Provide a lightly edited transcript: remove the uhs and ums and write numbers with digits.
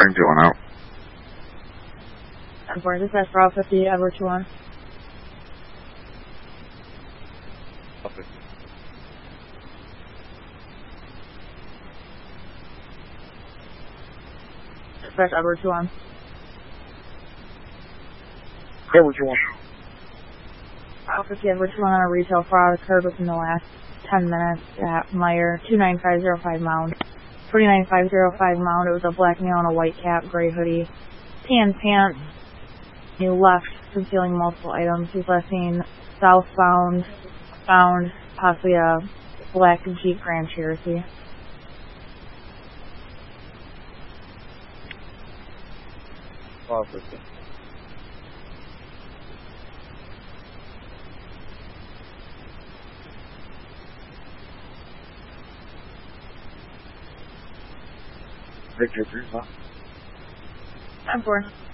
Bring 2-1 out. I'm for dispatch for all 50, Edward 2-1. Okay. Dispatch Edward 2-1. Edward 2-1. All 50, Edward 2-1 on a retail fraud occurred within the last 10 minutes at Meyer, 29505 Mound. 29505 Mound, it was a black male in a white cap, gray hoodie, tan pants. He left concealing multiple items. He's last seen southbound, found possibly a black Jeep Grand Cherokee. Officer. Victor 3-5. I'm for